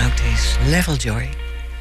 oud is. Level Joy.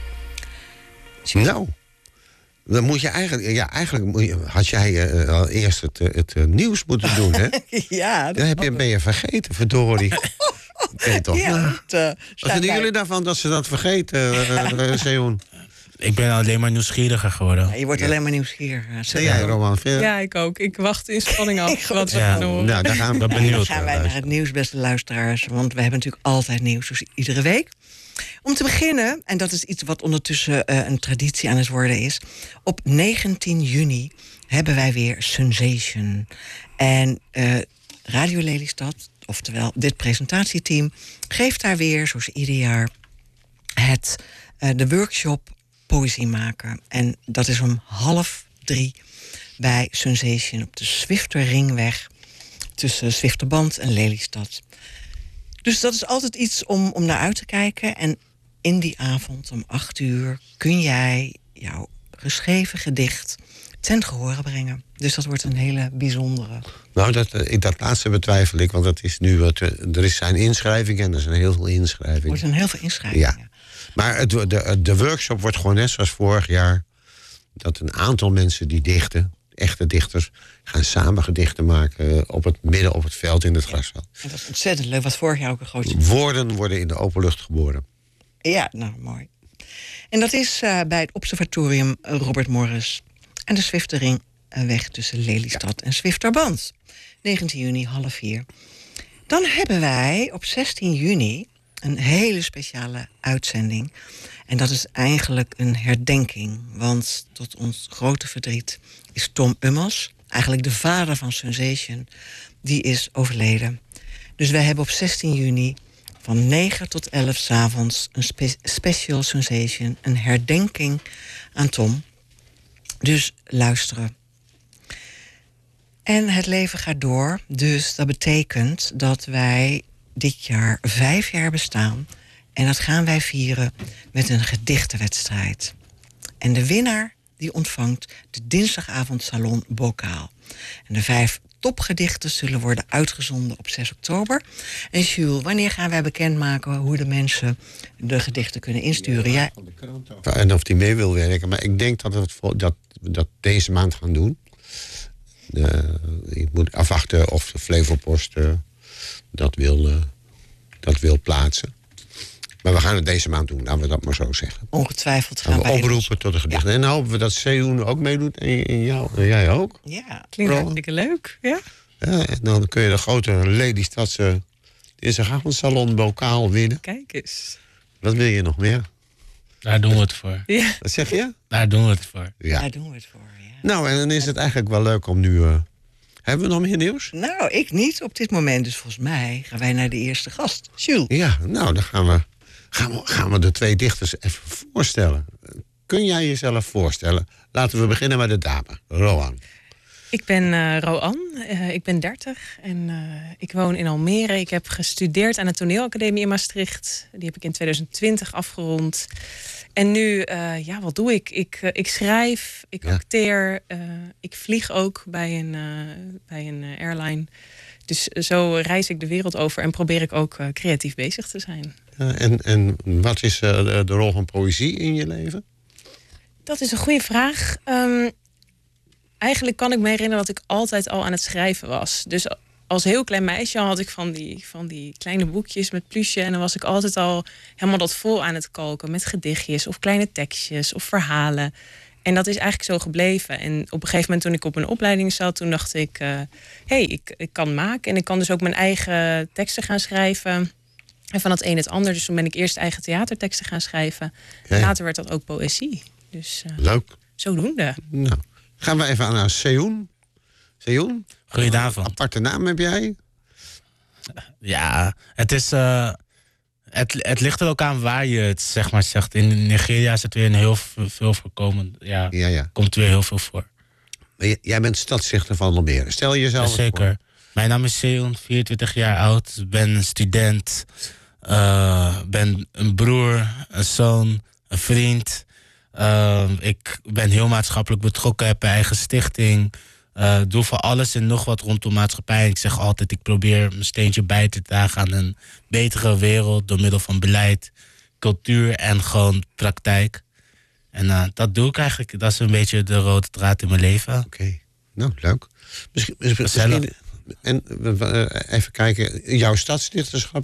Nou, dan moet je had jij al eerst het nieuws moeten doen, hè? Ja. Ben je vergeten, verdorie. Toch? Ja, wat vinden jullie daarvan dat ze dat vergeten, Sejoen? Ik ben alleen maar nieuwsgieriger geworden. Ja, je wordt alleen maar nieuwsgierig. Ja, Roman. Ja, ik ook. Ik wacht in spanning af wat we gaan horen. Nou, daar gaan we benieuwd. Dan gaan wij naar het nieuws, beste luisteraars. Want we hebben natuurlijk altijd nieuws, dus iedere week. Om te beginnen, en dat is iets wat ondertussen een traditie aan het worden is. Op 19 juni hebben wij weer Sensation. En Radio Lelystad, oftewel dit presentatieteam, geeft daar weer, zoals ieder jaar, de workshop Poëzie maken. En dat is om 2:30 bij Sensation op de Zwifterringweg tussen Zwifterband en Lelystad. Dus dat is altijd iets om naar uit te kijken. En in die avond om 8:00 kun jij jouw geschreven gedicht ten gehore brengen. Dus dat wordt een hele bijzondere. Nou, dat laatste betwijfel ik, want dat is nu er zijn inschrijvingen en er zijn heel veel inschrijvingen. Er zijn heel veel inschrijvingen. Ja. Maar de workshop wordt gewoon net zoals vorig jaar, dat een aantal mensen die dichten, echte dichters, gaan samen gedichten maken midden op het veld in het grasveld. En dat is ontzettend leuk, wat vorig jaar ook een groot... Woorden worden in de open lucht geboren. Ja, nou, mooi. En dat is bij het observatorium Robert Morris en de Zwifteringweg tussen Lelystad en Zwifterband. 19 juni, 3:30. Dan hebben wij op 16 juni een hele speciale uitzending. En dat is eigenlijk een herdenking. Want tot ons grote verdriet is Tom Ummels, eigenlijk de vader van Sensation, die is overleden. Dus wij hebben op 16 juni van 9 tot 11 's avonds een special Sensation, een herdenking aan Tom. Dus luisteren. En het leven gaat door. Dus dat betekent dat wij dit jaar 5 jaar bestaan. En dat gaan wij vieren met een gedichtenwedstrijd. En de winnaar die ontvangt de dinsdagavond Salon Bokaal. En de 5 topgedichten zullen worden uitgezonden op 6 oktober. En Jules, wanneer gaan wij bekendmaken hoe de mensen de gedichten kunnen insturen? Ja. En of die mee wil werken. Maar ik denk dat we dat deze maand gaan doen. Ik moet afwachten of de Flevopost dat wil plaatsen. Maar we gaan het deze maand doen, laten we dat maar zo zeggen. Ongetwijfeld gaan we oproepen tot de gedichten. Ja. En dan hopen we dat Sejoen ook meedoet en jij ook. Ja, klinkt hartstikke leuk. Ja. Ja, en dan kun je de grote Lelystadse dinsdagavondsalon bokaal winnen. Kijk eens. Wat wil je nog meer? Daar doen we het voor. Ja. Wat zeg je? Daar doen we het voor. Ja. Daar doen we het voor, ja. Nou, en dan is het eigenlijk wel leuk om nu... Hebben we nog meer nieuws? Nou, ik niet op dit moment. Dus volgens mij gaan wij naar de eerste gast. Jules. Ja, nou, dan gaan we de 2 dichters even voorstellen. Kun jij jezelf voorstellen? Laten we beginnen met de dame, Roan. Ik ben Roan, ik ben 30 en ik woon in Almere. Ik heb gestudeerd aan de Toneelacademie in Maastricht. Die heb ik in 2020 afgerond. En nu, wat doe ik? Ik schrijf, ik acteer, ik vlieg ook bij een airline. Dus zo reis ik de wereld over en probeer ik ook creatief bezig te zijn. En wat is de rol van poëzie in je leven? Dat is een goede vraag. Eigenlijk kan ik me herinneren dat ik altijd al aan het schrijven was. Dus als heel klein meisje had ik van die kleine boekjes met plusje. En dan was ik altijd al helemaal dat vol aan het kalken. Met gedichtjes of kleine tekstjes of verhalen. En dat is eigenlijk zo gebleven. En op een gegeven moment toen ik op een opleiding zat, toen dacht ik... ik kan maken. En ik kan dus ook mijn eigen teksten gaan schrijven. En van het een het ander. Dus toen ben ik eerst eigen theaterteksten gaan schrijven. En later werd dat ook poëzie. Dus leuk. Zodoende. Nou, gaan we even naar Sejoen. Sejoen? Goedenavond. Aparte naam heb jij? Ja, het is... Het ligt er ook aan waar je het zeg maar zegt. In Nigeria is het weer een heel veel voorkomend. Ja. Komt weer heel veel voor. Maar jij bent stadsdichter van Almere. Stel jezelf zeker voor. Mijn naam is Sejoen, 24 jaar oud. Ben een student. Ben een broer, een zoon, een vriend. Ik ben heel maatschappelijk betrokken. Heb een eigen stichting. Doe voor alles en nog wat rondom maatschappij. Ik zeg altijd, ik probeer mijn steentje bij te dragen aan een betere wereld door middel van beleid, cultuur en gewoon praktijk. En dat doe ik eigenlijk. Dat is een beetje de rode draad in mijn leven. Oké. Nou, leuk. Misschien en even kijken, jouw stadsdichterschap.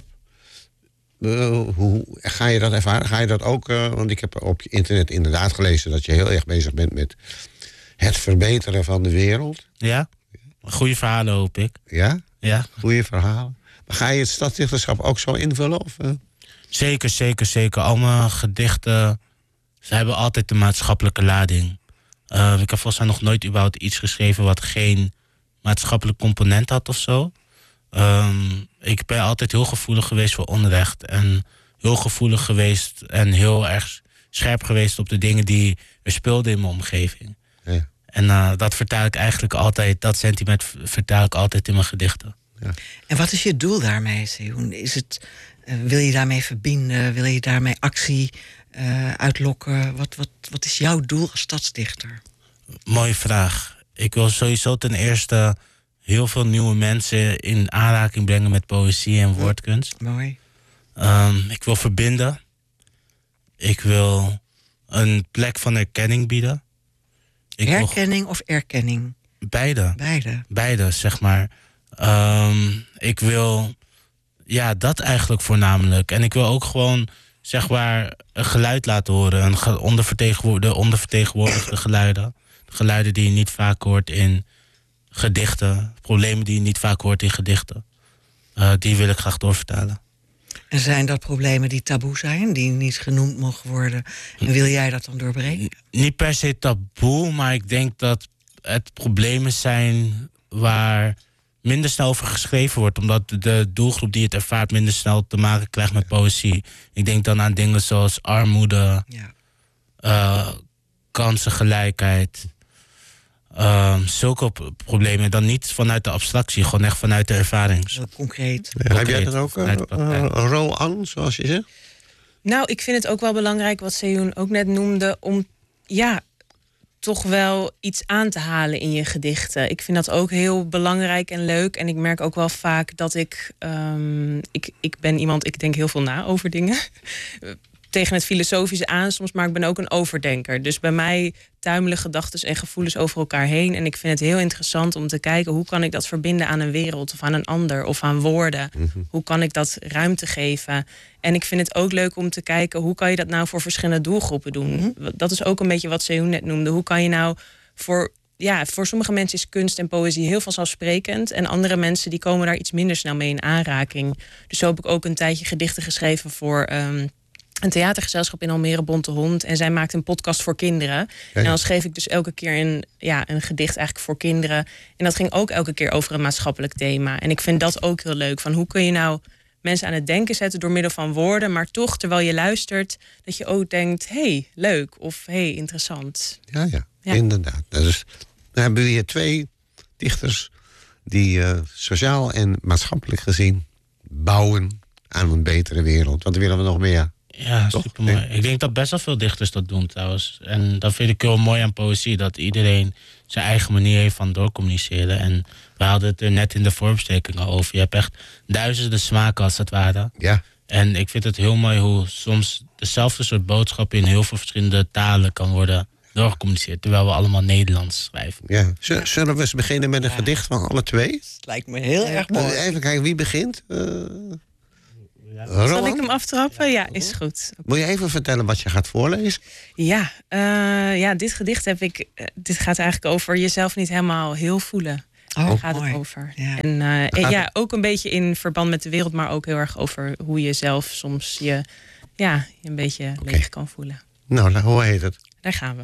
Hoe ga je dat ervaren? Ga je dat ook... want ik heb op je internet inderdaad gelezen dat je heel erg bezig bent met het verbeteren van de wereld. Ja, goede verhalen hoop ik. Ja? Ja. Goede verhalen. Maar ga je het stadsdichterschap ook zo invullen? Of? Zeker. Al mijn gedichten, ze hebben altijd een maatschappelijke lading. Ik heb volgens mij nog nooit überhaupt iets geschreven wat geen maatschappelijk component had of zo. Ik ben altijd heel gevoelig geweest voor onrecht. En heel gevoelig geweest en heel erg scherp geweest op de dingen die er speelden in mijn omgeving. Ja. En dat vertaal ik eigenlijk altijd, dat sentiment vertaal ik altijd in mijn gedichten. Ja. En wat is je doel daarmee, Sejoen? Is het, wil je daarmee verbinden? Wil je daarmee actie uitlokken? Wat is jouw doel als stadsdichter? Mooie vraag. Ik wil sowieso ten eerste heel veel nieuwe mensen in aanraking brengen met poëzie en woordkunst. Mooi. Ik wil verbinden. Ik wil een plek van erkenning bieden. Herkenning of erkenning? Beide. Beide, zeg maar. Ik wil... Ja, dat eigenlijk voornamelijk. En ik wil ook gewoon, zeg maar, een geluid laten horen. De ondervertegenwoordigde geluiden. De geluiden die je niet vaak hoort in gedichten. Problemen die je niet vaak hoort in gedichten. Die wil ik graag doorvertalen. En zijn dat problemen die taboe zijn, die niet genoemd mogen worden? En wil jij dat dan doorbreken? Niet per se taboe, maar ik denk dat het problemen zijn waar minder snel over geschreven wordt. Omdat de doelgroep die het ervaart minder snel te maken krijgt met poëzie. Ik denk dan aan dingen zoals armoede, kansengelijkheid. Zulke problemen. Dan niet vanuit de abstractie, gewoon echt vanuit de ervaring. Heel concreet. Ja, heb jij dat ook, Roan, zoals je zegt? Nou, ik vind het ook wel belangrijk wat Sejoen ook net noemde, om toch wel iets aan te halen in je gedichten. Ik vind dat ook heel belangrijk en leuk. En ik merk ook wel vaak dat ik ben iemand, ik denk heel veel na over dingen. Tegen het filosofische aan soms, maar ik ben ook een overdenker. Dus bij mij tuimelen gedachten en gevoelens over elkaar heen. En ik vind het heel interessant om te kijken, hoe kan ik dat verbinden aan een wereld of aan een ander of aan woorden? Mm-hmm. Hoe kan ik dat ruimte geven? En ik vind het ook leuk om te kijken, hoe kan je dat nou voor verschillende doelgroepen doen? Mm-hmm. Dat is ook een beetje wat Sejoen net noemde. Hoe kan je nou voor sommige mensen is kunst en poëzie heel vanzelfsprekend. En andere mensen die komen daar iets minder snel mee in aanraking. Dus zo heb ik ook een tijdje gedichten geschreven voor een theatergezelschap in Almere, Bonte Hond. En zij maakt een podcast voor kinderen. Ja. En dan schreef ik dus elke keer een gedicht eigenlijk voor kinderen. En dat ging ook elke keer over een maatschappelijk thema. En ik vind dat ook heel leuk. Van hoe kun je nou mensen aan het denken zetten door middel van woorden, maar toch, terwijl je luistert, dat je ook denkt, hey, leuk of hey, interessant. Ja, inderdaad. Dus dan hebben we hier 2 dichters die sociaal en maatschappelijk gezien bouwen aan een betere wereld. Wat willen we nog meer? Ja, supermooi. Ik denk dat best wel veel dichters dat doen trouwens. En dat vind ik heel mooi aan poëzie. Dat iedereen zijn eigen manier heeft van doorcommuniceren. En we hadden het er net in de vormsteking al over. Je hebt echt duizenden smaken als het ware. Ja. En ik vind het heel mooi hoe soms dezelfde soort boodschap in heel veel verschillende talen kan worden doorgecommuniceerd. Terwijl we allemaal Nederlands schrijven. Ja. Zullen we eens beginnen met een gedicht van alle 2? Dat lijkt me heel erg mooi. Even kijken, wie begint? Zal ik hem aftrappen? Ja, is goed. Wil je even vertellen wat je gaat voorlezen? Ja, dit gedicht dit gaat eigenlijk over jezelf niet helemaal heel voelen. Daar gaat het over. Ja. En ook een beetje in verband met de wereld, maar ook heel erg over hoe je zelf soms je een beetje leeg kan voelen. Nou, hoe heet het? Daar gaan we.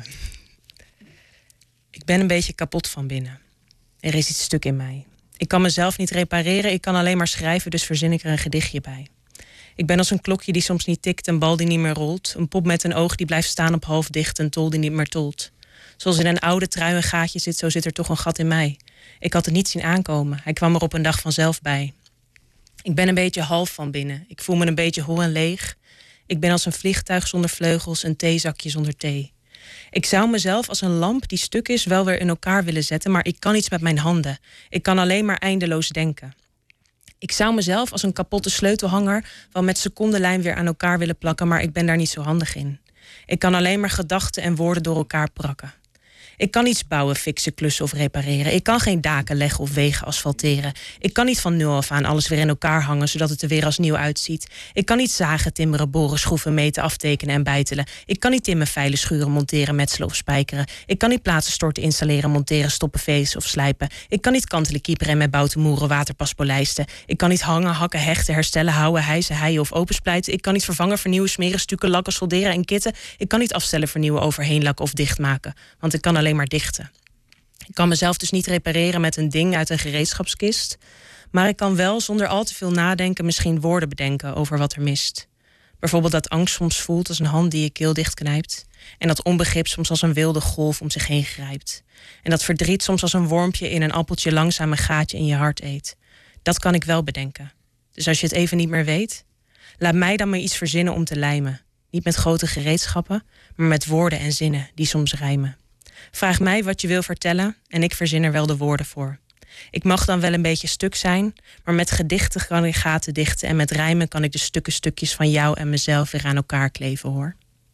Ik ben een beetje kapot van binnen. Er is iets stuk in mij. Ik kan mezelf niet repareren, ik kan alleen maar schrijven, dus verzin ik er een gedichtje bij. Ik ben als een klokje die soms niet tikt, een bal die niet meer rolt. Een pop met een oog die blijft staan op half dicht, een tol die niet meer tolt. Zoals in een oude trui een gaatje zit, zo zit er toch een gat in mij. Ik had het niet zien aankomen, hij kwam er op een dag vanzelf bij. Ik ben een beetje half van binnen, ik voel me een beetje hol en leeg. Ik ben als een vliegtuig zonder vleugels, een theezakje zonder thee. Ik zou mezelf als een lamp die stuk is wel weer in elkaar willen zetten, maar ik kan iets met mijn handen. Ik kan alleen maar eindeloos denken. Ik zou mezelf als een kapotte sleutelhanger wel met secondenlijm weer aan elkaar willen plakken, maar ik ben daar niet zo handig in. Ik kan alleen maar gedachten en woorden door elkaar prakken. Ik kan niets bouwen, fixen, klussen of repareren. Ik kan geen daken leggen of wegen asfalteren. Ik kan niet van nul af aan alles weer in elkaar hangen, zodat het er weer als nieuw uitziet. Ik kan niet zagen, timmeren, boren, schroeven, meten, aftekenen en bijtelen. Ik kan niet timmen, veilen, schuren, monteren, metselen of spijkeren. Ik kan niet plaatsen, storten, installeren, monteren, stoppen, feesten of slijpen. Ik kan niet kantelen, kieperen en met bouten, moeren, waterpas polijsten. Ik kan niet hangen, hakken, hechten, herstellen, houden, hijsen, heien of opensplijten. Ik kan niet vervangen, vernieuwen, smeren, stukken, lakken, solderen en kitten. Ik kan niet afstellen, vernieuwen, overheen lakken of dichtmaken. Want ik kan alleen maar dichten. Ik kan mezelf dus niet repareren met een ding uit een gereedschapskist. Maar ik kan wel zonder al te veel nadenken misschien woorden bedenken over wat er mist. Bijvoorbeeld dat angst soms voelt als een hand die je keel dichtknijpt. En dat onbegrip soms als een wilde golf om zich heen grijpt. En dat verdriet soms als een wormpje in een appeltje langzaam een gaatje in je hart eet. Dat kan ik wel bedenken. Dus als je het even niet meer weet, laat mij dan maar iets verzinnen om te lijmen. Niet met grote gereedschappen, maar met woorden en zinnen die soms rijmen. Vraag mij wat je wil vertellen en ik verzin er wel de woorden voor. Ik mag dan wel een beetje stuk zijn, maar met gedichten kan ik gaten dichten en met rijmen kan ik de stukjes van jou en mezelf weer aan elkaar kleven, hoor.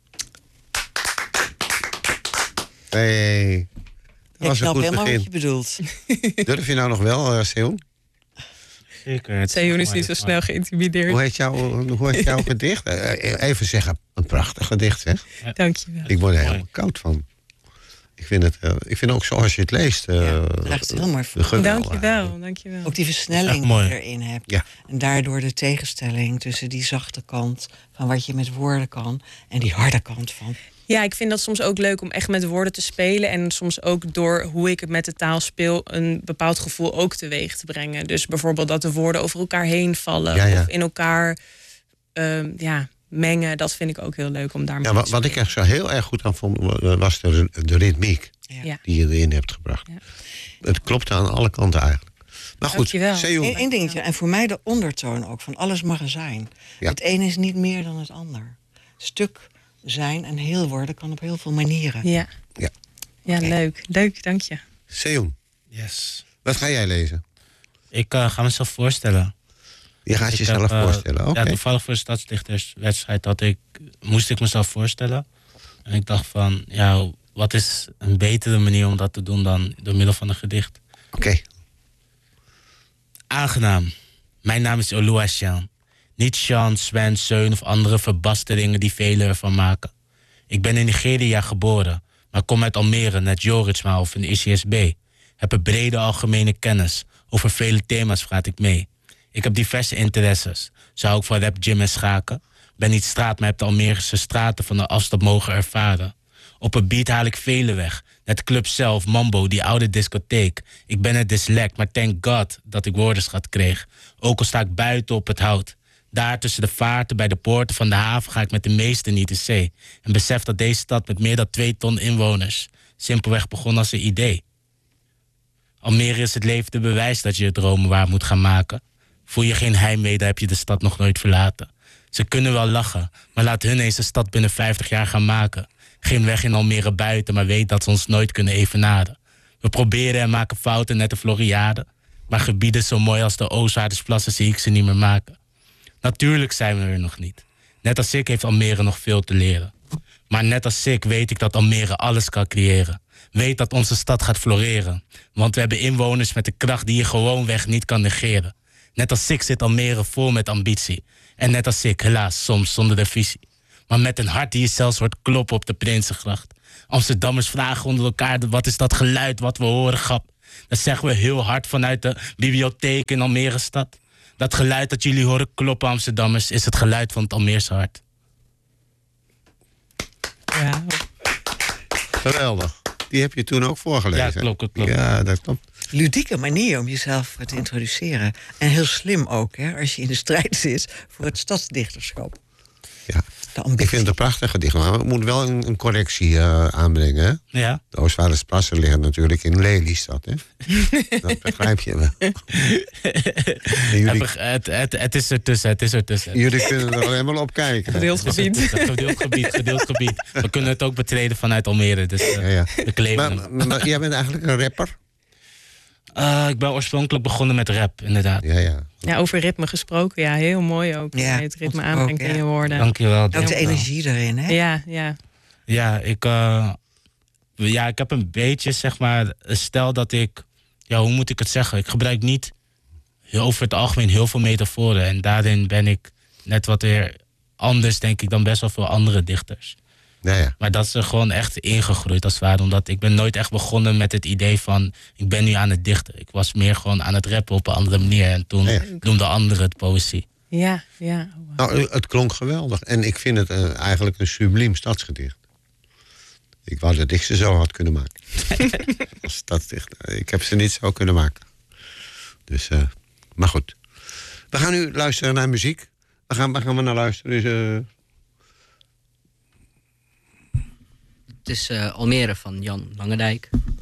Hey, dat was een goed helemaal begin. wat je bedoelt. Durf je nou nog wel, Seon? Zeker. Seon is niet zo snel geïntimideerd. Hoe heet jouw gedicht? Even zeggen, een prachtig gedicht, zeg. Dank je wel. Ik word er helemaal koud van. Ik vind ook zoals je het leest... draagt het heel mooi voor. Dank je wel. Ook die versnelling die je erin hebt. Ja. En daardoor de tegenstelling tussen die zachte kant van wat je met woorden kan en die harde kant van. Ja, ik vind dat soms ook leuk om echt met woorden te spelen. En soms ook door hoe ik het met de taal speel een bepaald gevoel ook teweeg te brengen. Dus bijvoorbeeld dat de woorden over elkaar heen vallen. Of in elkaar mengen. Dat vind ik ook heel leuk om daarmee te spelen. Wat ik echt zo heel erg goed aan vond, was de ritmiek die je erin hebt gebracht. Ja. Het klopte aan alle kanten eigenlijk. Maar goed, Eén dingetje. En voor mij de ondertoon ook, van alles mag er zijn. Ja. Het een is niet meer dan het ander. Stuk zijn en heel worden kan op heel veel manieren. Ja, leuk, dank je. Seon, yes. Wat ga jij lezen? Ik ga mezelf voorstellen. Je gaat jezelf voorstellen, oké. Ja, toevallig voor de stadsdichterswedstrijd moest ik mezelf voorstellen. En ik dacht van, wat is een betere manier om dat te doen dan door middel van een gedicht? Oké. Aangenaam. Mijn naam is Oluwaseun. Niet Sean, Sven, Seun of andere verbasteringen die velen ervan maken. Ik ben in Nigeria geboren, maar kom uit Almere, net Joritsma of in de ICSB. Heb een brede algemene kennis. Over vele thema's praat ik mee. Ik heb diverse interesses. Zo hou ik van rap, gym en schaken. Ben niet straat, maar heb de Almerische straten van de afstand mogen ervaren. Op een beat haal ik velen weg. Net de club zelf, Mambo, die oude discotheek. Ik ben het dyslect, maar thank God dat ik woordenschat kreeg. Ook al sta ik buiten op het hout. Daar tussen de vaarten bij de poorten van de haven ga ik met de meesten niet de zee. En besef dat deze stad met meer dan 2 ton inwoners simpelweg begon als een idee. Almere is het levende bewijs dat je je dromen waar moet gaan maken. Voel je geen heimwee, dan heb je de stad nog nooit verlaten. Ze kunnen wel lachen, maar laat hun eens de stad binnen 50 jaar gaan maken. Geen weg in Almere buiten, maar weet dat ze ons nooit kunnen evenaren. We proberen en maken fouten net de Floriade. Maar gebieden zo mooi als de Oostvaardersplassen zie ik ze niet meer maken. Natuurlijk zijn we er nog niet. Net als ik heeft Almere nog veel te leren. Maar net als ik weet ik dat Almere alles kan creëren. Weet dat onze stad gaat floreren. Want we hebben inwoners met de kracht die je gewoonweg niet kan negeren. Net als ik zit Almere vol met ambitie. En net als ik, helaas, soms zonder de visie. Maar met een hart die je zelfs hoort kloppen op de Prinsengracht. Amsterdammers vragen onder elkaar, wat is dat geluid wat we horen, grap? Dat zeggen we heel hard vanuit de bibliotheek in Almere stad. Dat geluid dat jullie horen kloppen, Amsterdammers, is het geluid van het Almeerse hart. Ja. Geweldig. Die heb je toen ook voorgelezen. Ja, klopt. Ja, dat klopt. Ludieke manier om jezelf te introduceren. En heel slim ook, hè, als je in de strijd zit voor het stadsdichterschap. Ja. Ik vind het een prachtig gedicht, maar we moeten wel een correctie aanbrengen. Hè? Ja. De Oostvaardersplassen liggen natuurlijk in Lelystad. Hè? Dat begrijp je wel. Het is ertussen. Jullie kunnen er helemaal op kijken. Gedeeld gebied. Gedeeld gebied. We kunnen het ook betreden vanuit Almere. Dus we kleven. Maar jij bent eigenlijk een rapper? Ik ben oorspronkelijk begonnen met rap, inderdaad. Ja. Ja, over ritme gesproken. Ja, heel mooi ook. Ja, Het ritme vond ik aanbrengt ook, in ja. je woorden. Dankjewel. Ook de dankjewel. energie erin, hè? Ja. Ja, ik heb een beetje, zeg maar, een stel dat ik... Ja, hoe moet ik het zeggen? Ik gebruik niet over het algemeen heel veel metaforen. En daarin ben ik net wat weer anders, denk ik, dan best wel veel andere dichters. Ja. Maar dat is er gewoon echt ingegroeid als het ware. Omdat ik ben nooit echt begonnen met het idee van... ik ben nu aan het dichten. Ik was meer gewoon aan het rappen op een andere manier. En toen noemden anderen het poëzie. Ja. Nou, het klonk geweldig. En ik vind het eigenlijk een subliem stadsgedicht. Ik wou dat ik ze zo had kunnen maken. Als stadsdichter. Ik heb ze niet zo kunnen maken. Dus, maar goed. We gaan nu luisteren naar muziek. Waar gaan we naar luisteren? Dus, Het is Almere van Jan Langendijk.